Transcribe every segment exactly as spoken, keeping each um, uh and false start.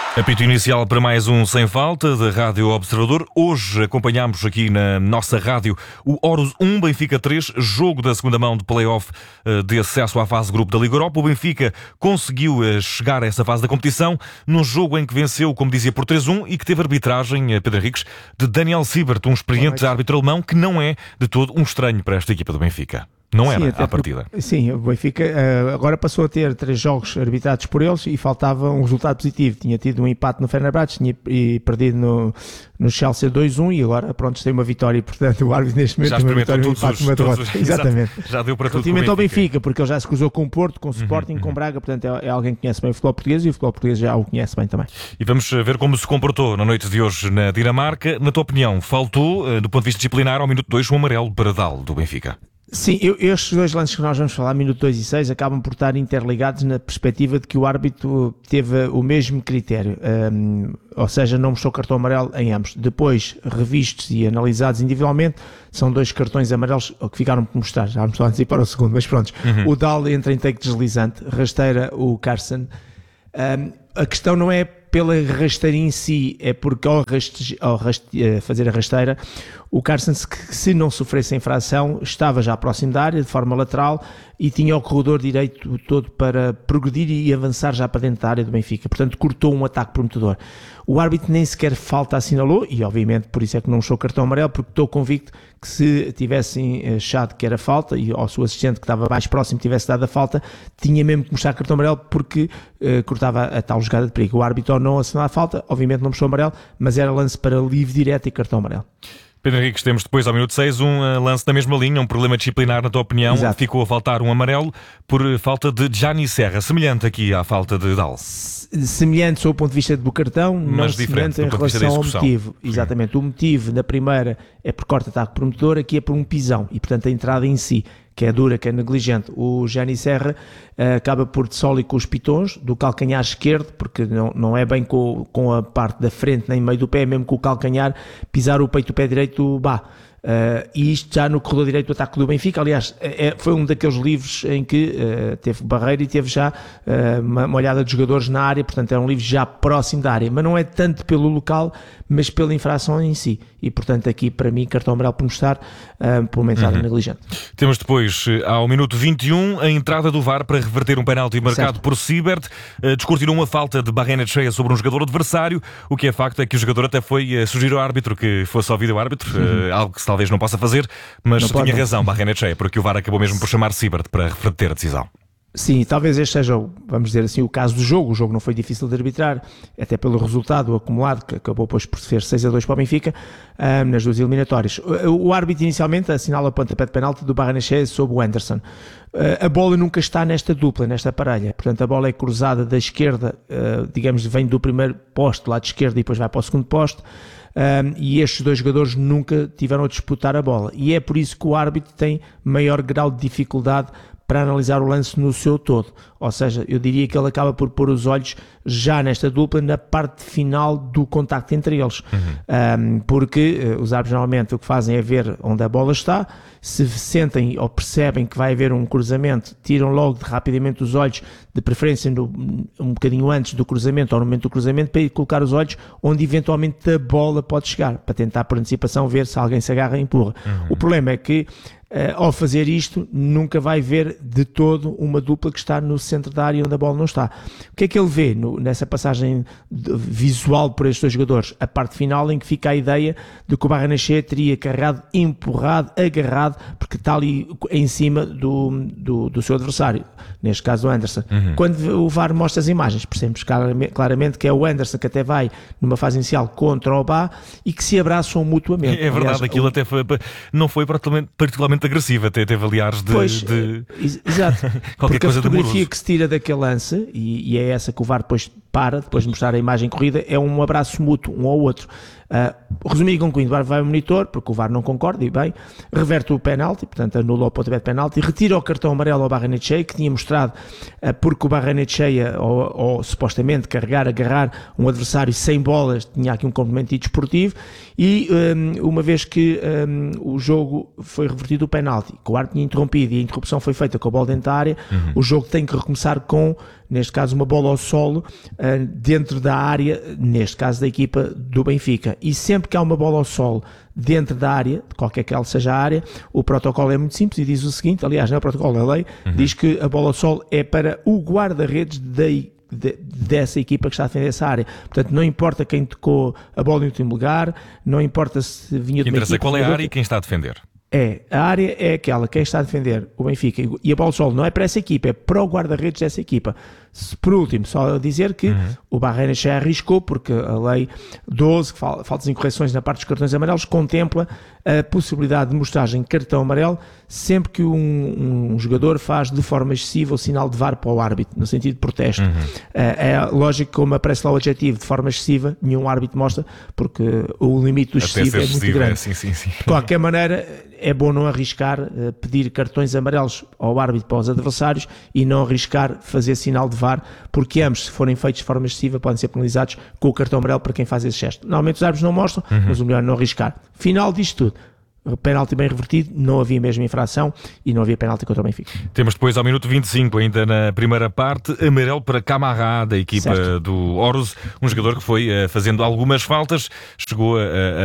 Apito inicial para mais um Sem Falta da Rádio Observador. Hoje acompanhamos aqui na nossa rádio o Horus um, Benfica três, jogo da segunda mão de play-off de acesso à fase de grupo da Liga Europa. O Benfica conseguiu chegar a essa fase da competição num jogo em que venceu, como dizia, por três a um e que teve arbitragem, Pedro Henriques, de Daniel Siebert, um experiente árbitro alemão que não é de todo um estranho para esta equipa do Benfica. Não era, sim, à partida. Sim, o Benfica uh, agora passou a ter três jogos arbitrados por eles e faltava um resultado positivo. Tinha tido um empate no Fenerbahçe, tinha e perdido no, no Chelsea dois a um e agora, pronto, tem uma vitória e, portanto, o árbitro neste momento tem uma vitória, um empate, uma derrota. Os... Exatamente. Já deu para tudo. Relativamente ao Benfica, porque ele já se cruzou com o Porto, com o Sporting, uhum, com o Braga, portanto é, é alguém que conhece bem o futebol português e o futebol português já o conhece bem também. E vamos ver como se comportou na noite de hoje na Dinamarca. Na tua opinião, faltou, do ponto de vista disciplinar, ao minuto dois, um amarelo para Dal, do Benfica? Sim, eu, estes dois lances que nós vamos falar, minuto dois e seis, acabam por estar interligados na perspectiva de que o árbitro teve o mesmo critério, um, ou seja, não mostrou cartão amarelo em ambos. Depois, revistos e analisados individualmente, são dois cartões amarelos que ficaram por mostrar, já vamos falar antes para o segundo, mas pronto. Uhum. O Dal entra em take deslizante, rasteira o Carson. Um, a questão não é pela rasteira em si, é porque ao, raste, ao raste, fazer a rasteira, o Carson, se, se não sofresse a infração, estava já próximo da área, de forma lateral, e tinha o corredor direito todo para progredir e avançar já para dentro da área do Benfica. Portanto, cortou um ataque prometedor. O árbitro nem sequer falta assinalou, e obviamente por isso é que não achou cartão amarelo, porque estou convicto que se tivessem achado que era falta, e ao seu assistente que estava mais próximo tivesse dado a falta, tinha mesmo que mostrar cartão amarelo, porque uh, cortava a tal jogada de perigo. O árbitro ao não assinar a falta, obviamente não mostrou amarelo, mas era lance para livre direto e cartão amarelo. Pedro Henriques, temos depois ao minuto seis um uh, lance na mesma linha, um problema disciplinar, na tua opinião. Exato. Ficou a faltar um amarelo por falta de Gianni Serra, semelhante aqui à falta de Dal. Semelhante sob o ponto de vista do cartão, mas semelhante em relação ao motivo. Sim. Exatamente, o motivo na primeira é por corte-ataque prometedor, aqui é por um pisão e portanto a entrada em si, que é dura, que é negligente. O Gianni Serra uh, acaba por sólido com os pitons do calcanhar esquerdo, porque não, não é bem com, com a parte da frente nem meio do pé, mesmo com o calcanhar, pisar o peito do pé direito, bah. Uh, e isto já no corredor direito do ataque do Benfica, aliás, é, foi um daqueles livros em que uh, teve barreira e teve já uh, uma, uma olhada de jogadores na área, portanto era um livro já próximo da área, mas não é tanto pelo local, mas pela infração em si, e portanto aqui para mim cartão amarelo por mostrar uh, por uma entrada uhum. negligente. Temos depois ao minuto vinte e um a entrada do V A R para reverter um penalti marcado certo. por Siebert, uh, descortinou uma falta de Barrenetxea sobre um jogador adversário. O que é facto é que o jogador até foi uh, sugerir ao árbitro que fosse ao vídeo-árbitro, uhum. uh, algo que se talvez não possa fazer, mas não tinha pode, razão Barrenetxea, porque o V A R acabou mesmo por chamar Siebert para reverter a decisão. Sim, talvez este seja, vamos dizer assim, o caso do jogo. O jogo não foi difícil de arbitrar, até pelo resultado acumulado, que acabou depois por ser seis a dois para o Benfica, um, nas duas eliminatórias. O, o árbitro inicialmente assinala o pontapé de penalti do Barrenetxea sobre o Anderson. Uh, a bola nunca está nesta dupla, nesta parelha, portanto a bola é cruzada da esquerda, uh, digamos, vem do primeiro poste, lado esquerdo, e depois vai para o segundo poste. Um, e estes dois jogadores nunca tiveram a disputar a bola, e é por isso que o árbitro tem maior grau de dificuldade para analisar o lance no seu todo, ou seja, eu diria que ele acaba por pôr os olhos já nesta dupla na parte final do contacto entre eles, uhum. um, porque uh, os árbitros normalmente o que fazem é ver onde a bola está, se sentem ou percebem que vai haver um cruzamento, tiram logo de, rapidamente os olhos, de preferência no, um bocadinho antes do cruzamento ou no momento do cruzamento, para ir colocar os olhos onde eventualmente a bola pode chegar, para tentar por antecipação ver se alguém se agarra e empurra. Uhum. O problema é que Uh, ao fazer isto, nunca vai ver de todo uma dupla que está no centro da área onde a bola não está. O que é que ele vê no, nessa passagem de, visual por estes dois jogadores? A parte final em que fica a ideia de que o Barrenetxea teria carregado, empurrado, agarrado, porque está ali em cima do, do, do seu adversário, neste caso o Anderson. Uhum. Quando o V A R mostra as imagens, percebemos claramente que é o Anderson que até vai numa fase inicial contra o Bá e que se abraçam mutuamente. É verdade, aliás, aquilo o... até foi, não foi particularmente agressiva, até teve aliás de, pois, de... exato, qualquer porque coisa a fotografia de que se tira daquele lance, e, e é essa que o V A R depois para, depois de mostrar a imagem corrida, é um abraço mútuo um ao outro. Uh, resumindo e concluindo, o V A R vai ao monitor, porque o V A R não concorda, e bem, reverte o penalti, portanto anula o pontapé de penalti, retira o cartão amarelo ao Barrenetxeia, que tinha mostrado, uh, porque o Barrenetxeia, ou, ou supostamente carregar, agarrar um adversário sem bolas, tinha aqui um complemento desportivo, e um, uma vez que um, o jogo foi revertido o penalti, que o árbitro tinha interrompido e a interrupção foi feita com a bola dentro da área, uhum. o jogo tem que recomeçar com, neste caso, uma bola ao solo uh, dentro da área, neste caso da equipa do Benfica. E sempre que há uma bola ao solo dentro da área, qualquer que ela seja a área, o protocolo é muito simples e diz o seguinte, aliás, não é o protocolo, é a lei, uhum. diz que a bola ao solo é para o guarda-redes da De, dessa equipa que está a defender essa área. Portanto, não importa quem tocou a bola em último lugar, não importa se vinha de uma equipa... Qual é a área e quem está a defender? É, a área é aquela, quem está a defender o Benfica, e a bola de solo não é para essa equipa, é para o guarda-redes dessa equipa. Por último, só dizer que uhum. o Barrenetxeia arriscou, porque a lei doze, que fala, faltas e incorreções na parte dos cartões amarelos, contempla a possibilidade de mostragem de cartão amarelo sempre que um, um jogador faz de forma excessiva o sinal de V A R para o árbitro, no sentido de protesto. Uhum. É, é lógico que, como aparece lá o adjetivo de forma excessiva, nenhum árbitro mostra, porque o limite do excessivo é muito grande. É, sim, sim, sim. De qualquer maneira, é bom não arriscar uh, pedir cartões amarelos ao árbitro para os adversários e não arriscar fazer sinal de V A R, porque ambos, se forem feitos de forma excessiva, podem ser penalizados com o cartão amarelo para quem faz esse gesto. Normalmente os árbitros não mostram, uhum. mas o melhor é não arriscar. Final disto tudo, penalti bem revertido, não havia mesmo infração e não havia penalti contra o Benfica. Temos depois ao minuto vinte e cinco, ainda na primeira parte, amarelo para Camará, da equipa certo. do Orus, um jogador que foi uh, fazendo algumas faltas, chegou a, a, a,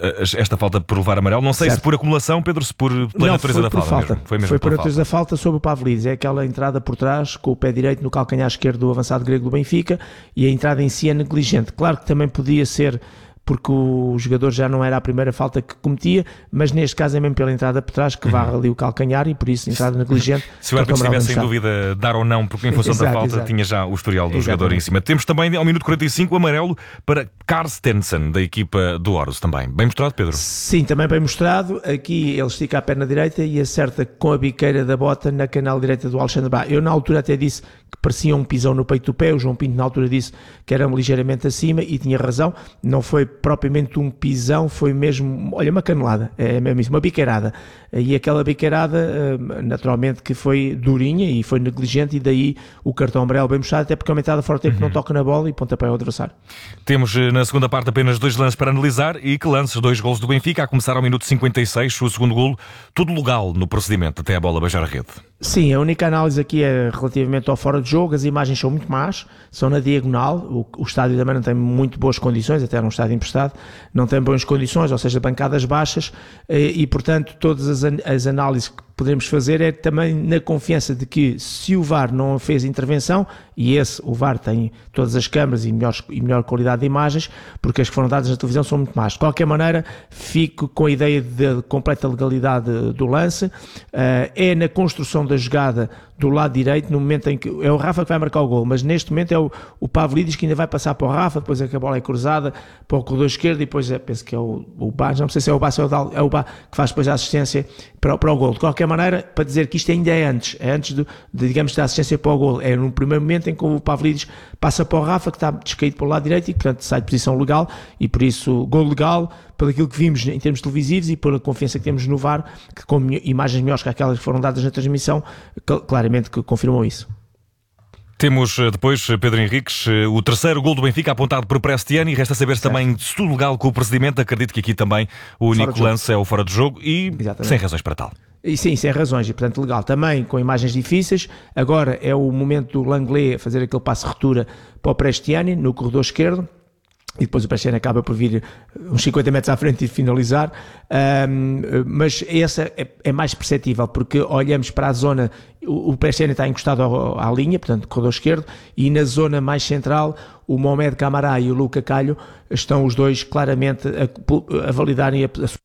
a esta falta por levar amarelo, não sei certo. se por acumulação, Pedro, se por pela não, natureza da por falta, falta. Mesmo. Foi mesmo foi por por natureza da falta sobre o Pavlidis, é aquela entrada por trás com o pé direito no calcanhar esquerdo do avançado grego do Benfica, e a entrada em si é negligente. Claro que também podia ser porque o jogador já não era a primeira falta que cometia, mas neste caso é mesmo pela entrada por trás que varre ali o calcanhar e por isso entrada negligente. Se o árbitro estivesse em dúvida dar ou não, porque em função exato, da falta exato. tinha já o historial do Exatamente. jogador em cima. Temos também ao minuto quarenta e cinco o amarelo para Carstensen, da equipa do Orus também. Bem mostrado, Pedro? Sim, também bem mostrado. Aqui ele estica a perna direita e acerta com a biqueira da bota na canal direita do Alexandre Bá. Eu na altura até disse que parecia um pisão no peito do pé, o João Pinto na altura disse que era ligeiramente acima e tinha razão, não foi propriamente um pisão, foi mesmo, olha, uma canelada, é mesmo isso, uma biqueirada, e aquela biqueirada naturalmente que foi durinha e foi negligente e daí o cartão amarelo bem mostrado, até porque aumentada fora o tempo uhum. não toca na bola e pontapé ao adversário. Temos na segunda parte apenas dois lances para analisar e que lances, dois golos do Benfica, a começar ao minuto cinquenta e seis, o segundo golo, tudo legal no procedimento até a bola beijar a rede. Sim, a única análise aqui é relativamente ao fora de jogo, as imagens são muito más, são na diagonal, o, o estádio também não tem muito boas condições, até era um estádio emprestado, não tem boas condições, ou seja, bancadas baixas, e, e portanto todas as, as análises que podemos fazer é também na confiança de que se o V A R não fez intervenção, e esse, o V A R tem todas as câmaras e, melhores, e melhor qualidade de imagens, porque as que foram dadas na televisão são muito más. De qualquer maneira, fico com a ideia de completa legalidade do lance, uh, é na construção da jogada do lado direito, no momento em que é o Rafa que vai marcar o gol, mas neste momento é o, o Pavlidis que ainda vai passar para o Rafa, depois é que a bola é cruzada para o corredor esquerdo e depois é, penso que é o, o Bá, não sei se é o Bá, se é o, Dal, é o Bá que faz depois a assistência para, para o gol. De qualquer maneira, para dizer que isto ainda é antes, é antes do, de, digamos, da assistência para o gol, é no primeiro momento em que o Pavlidis passa para o Rafa, que está descaído para o lado direito e, portanto, sai de posição legal e por isso, gol legal, pelo aquilo que vimos em termos televisivos e pela confiança que temos no V A R, que com imagens melhores que aquelas que foram dadas na transmissão, claramente que confirmou isso. Temos depois, Pedro Henriques, o terceiro gol do Benfica apontado por Prestiani. Resta saber se também se tudo legal com o procedimento. Acredito que aqui também o único lance é o fora de jogo e Exatamente. sem razões para tal. E sim, sem razões, e portanto legal. Também com imagens difíceis. Agora é o momento do Langley fazer aquele passe de retura para o Prestiani no corredor esquerdo. E depois o Prestiani acaba por vir uns cinquenta metros à frente e finalizar, um, mas essa é, é mais perceptível, porque olhamos para a zona, o, o Prestiani está encostado ao, à linha, portanto, corredor esquerdo, e na zona mais central, o Mohamed Camará e o Luca Calho estão os dois claramente a, a validarem a, a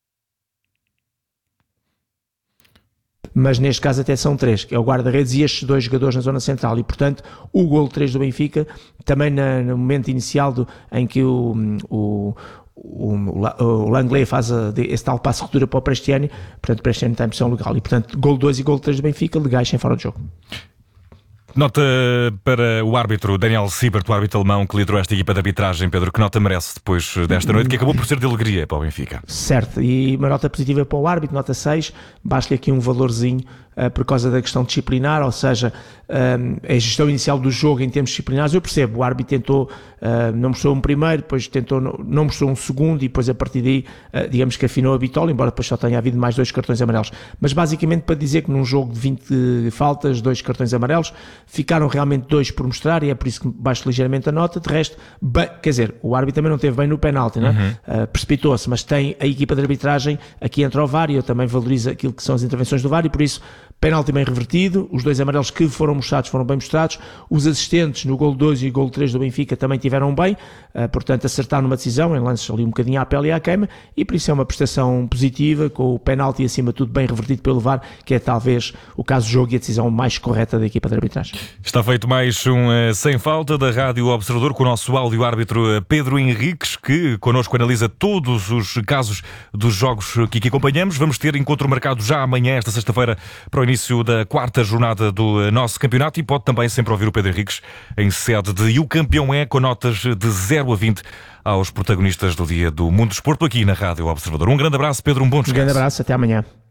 mas neste caso até são três, que é o guarda-redes e estes dois jogadores na zona central, e portanto o golo três do Benfica, também na, no momento inicial do, em que o, o, o, o Langley faz a, esse tal passo de ruptura para o Prestiani, portanto o Prestiani está em posição legal, e portanto golo dois e golo três do Benfica legais sem fora de jogo. Nota para o árbitro Daniel Siebert, o árbitro alemão que liderou esta equipa de arbitragem. Pedro, que nota merece depois desta noite, que acabou por ser de alegria para o Benfica? Certo, e uma nota positiva para o árbitro, nota seis, basta-lhe aqui um valorzinho uh, por causa da questão disciplinar, ou seja, um, a gestão inicial do jogo em termos disciplinares. Eu percebo, o árbitro tentou, uh, não mostrou um primeiro, depois tentou, não, não mostrou um segundo, e depois a partir daí, uh, digamos que afinou a bitola, embora depois só tenha havido mais dois cartões amarelos. Mas basicamente para dizer que num jogo de vinte faltas, dois cartões amarelos, ficaram realmente dois por mostrar, e é por isso que baixo ligeiramente a nota. De resto, bem, quer dizer, o árbitro também não teve bem no penalti, não é? Uhum. Uh, precipitou-se, mas tem a equipa de arbitragem, aqui entra o V A R, e eu também valorizo aquilo que são as intervenções do V A R, e por isso, penalti bem revertido, os dois amarelos que foram mostrados foram bem mostrados, os assistentes no gol dois e gol três do Benfica também tiveram bem, uh, portanto acertar numa decisão, em lances ali um bocadinho à pele e à queima, e por isso é uma prestação positiva, com o penalti acima de tudo bem revertido pelo V A R, que é talvez o caso do jogo e a decisão mais correta da equipa de arbitragem. Está feito mais um uh, Sem Falta da Rádio Observador, com o nosso áudio-árbitro uh, Pedro Henriques, que connosco analisa todos os casos dos jogos que aqui acompanhamos. Vamos ter encontro marcado já amanhã, esta sexta-feira, para o início da quarta jornada do uh, nosso campeonato, e pode também sempre ouvir o Pedro Henriques em sede de E o Campeão é, com notas de zero a vinte aos protagonistas do dia do Mundo do Desporto, aqui na Rádio Observador. Um grande abraço, Pedro, um bom descanso. Um grande abraço, até amanhã.